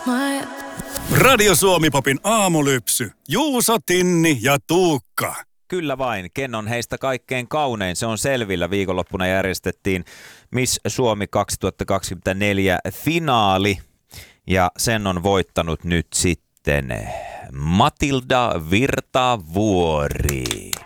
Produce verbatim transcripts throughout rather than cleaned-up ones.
Radio Suomi-popin aamulypsy. Juuso, Tinni ja Tuukka. Kyllä vain. Ken on heistä kaikkein kaunein? Se on selvillä. Viikonloppuna järjestettiin Miss Suomi kaksituhattakaksikymmentäneljä finaali. Ja sen on voittanut nyt sitten Matilda Virtavuori.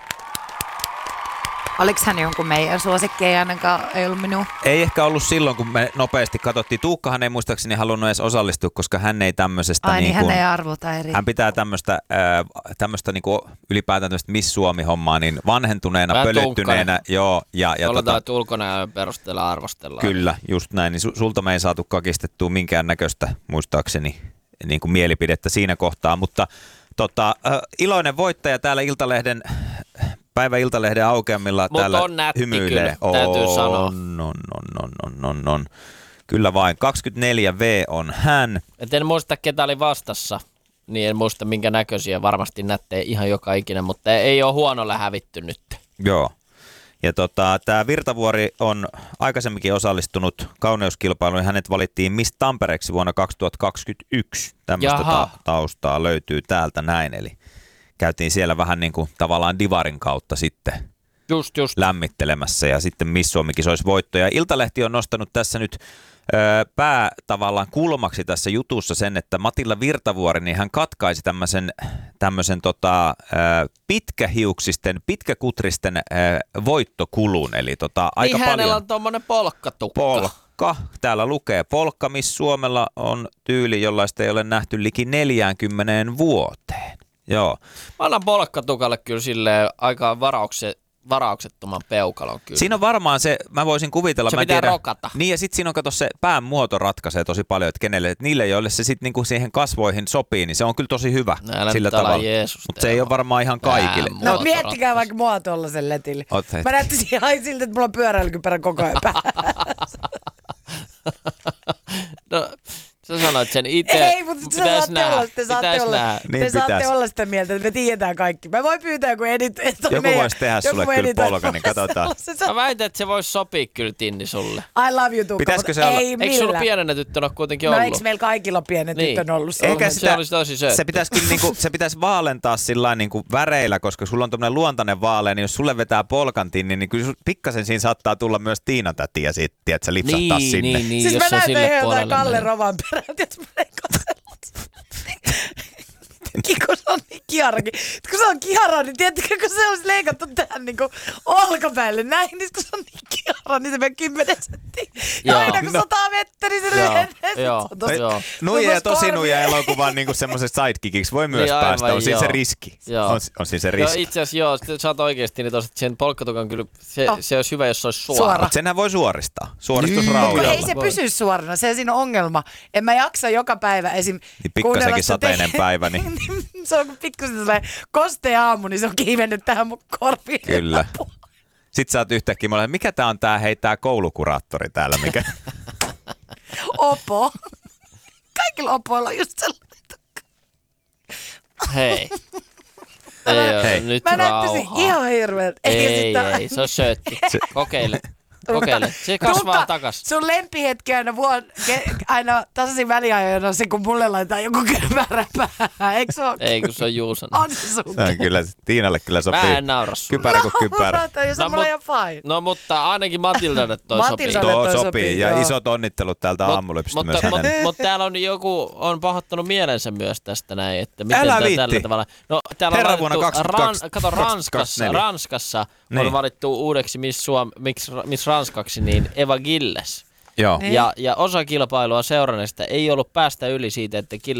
Oliko hän jonkun meidän suosikki, ei ainakaan ei ollut minun? Ei ehkä ollut silloin, kun me nopeasti katsottiin. Tuukkahan ei muistaakseni halunnut edes osallistua, koska hän ei tämmöisestä... Ai niin, niin hän kuin, ei arvota eri. Hän pitää tämmöistä, äh, tämmöistä niin kuin ylipäätään tämmöistä Miss Suomi-hommaa niin vanhentuneena, Vähän pölyttyneenä. Joo, ja, ja oletaan, tota, että ulkonäön perusteella arvostellaan. Kyllä, just näin. Niin sulta me ei saatu kakistettua minkäännäköistä, muistaakseni, niin kuin mielipidettä siinä kohtaa. Mutta tota, äh, iloinen voittaja täällä Iltalehden... Päivä Iltalehden aukeamilla Mut täällä on nätti hymyilee. kyllä, täytyy on, sanoa. On, on, on, on, on, on. Kyllä vain. kaksikymmentäneljä vuotias on hän. Et en muista, ketä oli vastassa, niin en muista minkä näköisiä. Varmasti nättejä ihan joka ikinen, mutta ei ole huonolla hävitty nyt. Joo. Ja tota, tämä Virtavuori on aikaisemminkin osallistunut kauneuskilpailuun. Hänet valittiin Miss Tampereeksi vuonna kaksituhattakaksikymmentäyksi. Tämmöistä ta- taustaa löytyy täältä näin. Eli käytiin siellä vähän niin kuin tavallaan divarin kautta sitten just, just. lämmittelemässä ja sitten Miss Suomi-kisoissa voittoja. Iltalehti on nostanut tässä nyt ö, pää tavallaan kulmaksi tässä jutussa sen, että Matilda Virtavuori, niin hän katkaisi tämmöisen, tämmöisen tota, ö, pitkähiuksisten, pitkäkutristen ö, voittokulun. Eli tota, aika niin paljon... hänellä on tommonen polkkatukka. Polkka. Täällä lukee polkka, Miss Suomella on tyyli, jollaista ei ole nähty liki neljäänkymmeneen vuoteen. Joo. Mä annan polkkatukalle kyllä silleen aika varaukse, varauksettoman peukalon kyllä. Siinä on varmaan se, mä voisin kuvitella. Se mä pitää tiedän, rokata. Niin ja sit siinä on, kato se pään muoto ratkaisee tosi paljon, että kenelle, että niille joille se sit niinku siihen kasvoihin sopii, niin se on kyllä tosi hyvä no, sillä tavalla. Mutta se ei ole varmaan ihan kaikille. No miettikää vaikka mua tuollaisen letille. Mä näyttäisin ihan siltä, että mulla on pyöräilykypärä koko ajan päässä. No... Sä sanoit sen itse. Ei, mutta te saatte, olla, te saatte, olla, niin te saatte olla sitä mieltä, että me tiedetään kaikki. Mä voin pyytää, kun edit... Joku meidän, voisi tehdä sulle kyllä polka, niin katsotaan. Mä väitän, että se voisi sopia kyllä, Tinni, sulle. I love you, Tuukka, pitäisikö se ei olla? millään. Eikö sulla pienenä tyttönä kuitenkin ollut? ollut? No eikö meillä kaikilla ole pienen niin. tyttön ollut? Eikä se, sitä, se olisi tosi söötti. Se pitäisi kyllä niinku, se pitäisi vaalentaa sillain niinku väreillä, koska sulla on tommonen luontainen vaalea, niin jos sulle vetää polkan Tinni, niin kyllä pikkasen siinä saattaa tulla myös Tiina täti ja sit, tiedät, sä lipsahtaa niin, sinne. Niin, niin, siis jos mä se näytän sille jotain Kalle menee. Rovan perään, jos mä en katsella. Kun se on niin kiharakin. Kun se on kihara, niin tiedättekö, kun se olisi leikattu tähän niin kuin olkapäälle näin, niin kun se on niin kihara, niin se menee kymmenen senttiä. Ja aina kun sataa vettä, niin se menee. Joo, joo. Nuija ja tosi nuija elokuvan niinku semmoisesta sidekickiksi voi myös niin, päästä, on siinä se riski. On, on siinä se riski. Joo, itse asiassa joo, sä oot oikeesti, niin tosta sen polkkatukan kyllä, se, oh. se olisi hyvä, jos se olisi suora. suora. Mutta senhän voi suoristaa, suoristusraudalla. Niin, ei se pysy suorana, se siinä on ongelma. En mä jaksa joka päivä esim. Niin pikkasenkin sateinen te- päivä, niin... Se on pikkusen sellainen kostea aamu, niin se on kiivennyt tähän mun korviin. Kyllä. Sitten sä oot yhtäkkiä, mä olen, mikä tää on tää, hei tää koulukuraattori täällä, mikä... Opo. Kaikilla opoilla on just sellainen. Hei. Ei ole, hei. nyt mä rauhaa. näyttäisin ihan hirveältä. Ei, ei, ei, se on söötti. Kokeile. Kokeile. Se kasvaa Tuukka, takas. Sun lempihetki aina, vuon, ke, aina tasaisin väliajoin on se, kun mulle laitetaan joku kypärä päähän. Eikö se ole? Ei, kun se on Juuson. On se sun. Se on kyllä, Tiinalle kyllä sopii. Mä en naura sulle. Kypärä kuin kypärä. No, se on mulle ihan fine. No, mutta ainakin Matildalle toi Matildalle sopii. Tuo toi sopii. sopii, Ja joo. isot onnittelut täältä aamulypsystä myös Mutta hänen. mut täällä on joku, on pahoittanut mielensä myös tästä näin, että miten Älä tää viitti. tällä tavalla. No, täällä Herra on vuonna valittu, kaksituhattakaksikymmentä, Ran, kato, Ranskassa, kaksituhattakaksikymmentäneljä. Ranskassa Niin. on valittu uudeksi Miss, Suom, Miss, Miss Ranskaksi, niin Eva Gilles. Joo. Niin. Ja, ja osa kilpailua seuranneista ei ollut päästä yli siitä, että Gilles